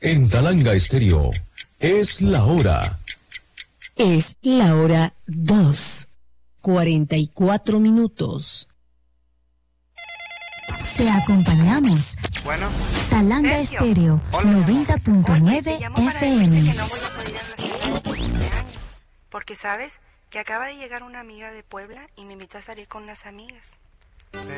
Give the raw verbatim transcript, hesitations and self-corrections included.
En Talanga Estéreo, es la hora. Es la hora dos, cuarenta y cuatro minutos. Te acompañamos. Bueno. Talanga Estéreo, noventa punto nueve F M. Que no voy a poder ir a recibir tu cumpleaños, porque sabes que acaba de llegar una amiga de Puebla y me invitó a salir con unas amigas.